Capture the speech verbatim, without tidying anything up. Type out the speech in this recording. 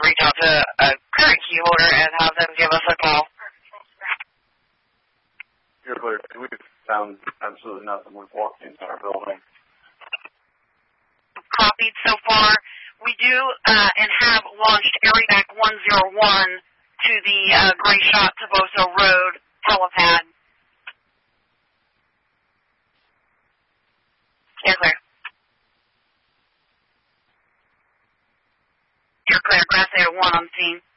reach out to a current key holder and have them give us a call. You're clear. We've found absolutely nothing. We've walked the entire building. Copied so far. We do uh, and have launched ARRIVAC one oh one to the uh, Gray Shot Toboso Road helipad. You're clear. You're clear. Grass Air one on scene.